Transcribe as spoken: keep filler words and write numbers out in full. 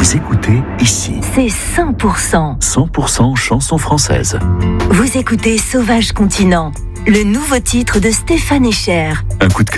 Vous écoutez ici. C'est cent pour cent. cent pour cent chanson française. Vous écoutez Sauvage Continent, le nouveau titre de Stéphane Echer. Un coup de